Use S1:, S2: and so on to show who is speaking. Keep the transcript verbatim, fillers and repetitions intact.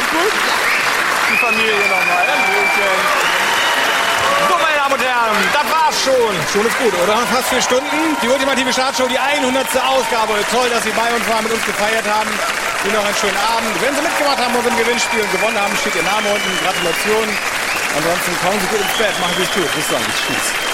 S1: Alles gut? Die Familie nochmal. So, meine Damen und Herren, das war's schon.
S2: Schon ist gut, oder? Fast vier Stunden. Die ultimative Startshow, die hundertste Ausgabe. Toll, dass Sie bei uns waren, mit uns gefeiert haben. Ihnen noch einen schönen Abend. Wenn Sie mitgemacht haben und im Gewinnspiel und gewonnen haben, steht Ihr Name unten. Gratulation. Ansonsten kommen Sie gut ins Bett. Machen Sie es gut. Bis dann. Tschüss.